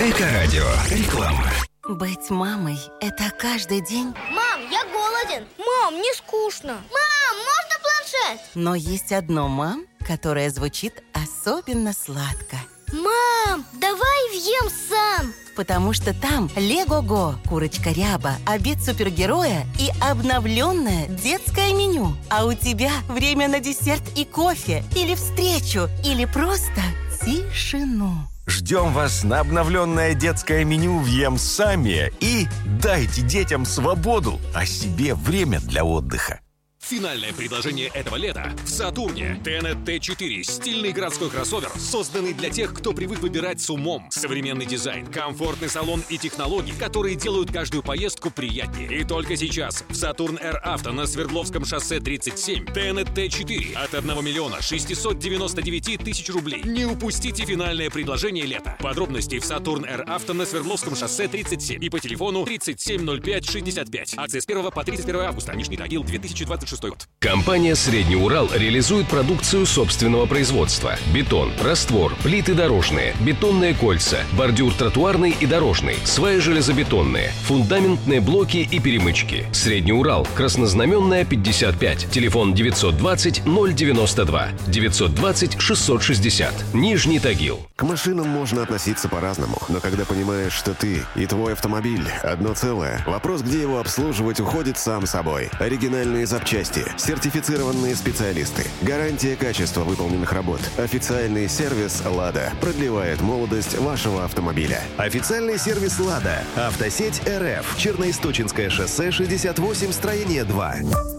Эко-радио. Реклама. Быть мамой – это каждый день. Мам, я голоден. Мам, мне скучно. Мам, можно планшет? Но есть одно «мам», которое звучит особенно сладко. Мам, давай въем сам. Потому что там Лего-го, курочка Ряба, обед супергероя и обновленное детское меню. А у тебя время на десерт и кофе, или встречу, или просто тишину. Ждем вас на обновленное детское меню «Въем сами» и дайте детям свободу, а себе время для отдыха. Финальное предложение этого лета в Сатурне. Tenet T4. Стильный городской кроссовер, созданный для тех, кто привык выбирать с умом. Современный дизайн, комфортный салон и технологии, которые делают каждую поездку приятнее. И только сейчас в Сатурн Р Авто на Свердловском шоссе 37 Tenet T4 от 1 миллиона 699 тысяч рублей. Не упустите финальное предложение лета. Подробности в Сатурн Р Авто на Свердловском шоссе 37 и по телефону 370565. Акция с 1 по 31 августа. Нижний Тагил, 2026 год. Компания «Средний Урал» реализует продукцию собственного производства. Бетон, раствор, плиты дорожные, бетонные кольца, бордюр тротуарный и дорожный, сваи железобетонные, фундаментные блоки и перемычки. «Средний Урал», Краснознаменная, 55, телефон 920-092, 920-660, Нижний Тагил. К машинам можно относиться по-разному, но когда понимаешь, что ты и твой автомобиль одно целое, вопрос, где его обслуживать, уходит сам собой. Оригинальные запчасти, сертифицированные специалисты, гарантия качества выполненных работ, официальный сервис «Лада» продлевает молодость вашего автомобиля. Официальный сервис «Лада», автосеть РФ, Черноисточинское шоссе 68, строение 2.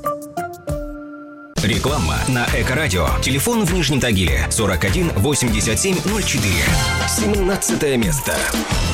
Реклама на Эко-радио. Телефон в Нижнем Тагиле 41 87 04. 17 место.